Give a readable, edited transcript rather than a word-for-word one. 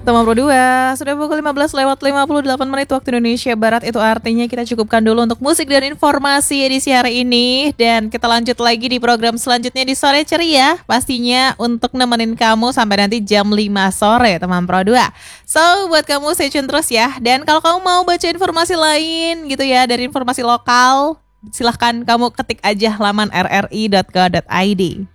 Teman Pro 2, sudah pukul 15 lewat 58 menit waktu Indonesia Barat. Itu artinya kita cukupkan dulu untuk musik dan informasi edisi hari ini. Dan kita lanjut lagi di program selanjutnya di Sore Ceria. Pastinya untuk nemenin kamu sampai nanti jam 5 sore, teman Pro 2. So, buat kamu stay tune terus ya. Dan kalau kamu mau baca informasi lain gitu ya, dari informasi lokal, silahkan kamu ketik aja laman rri.co.id.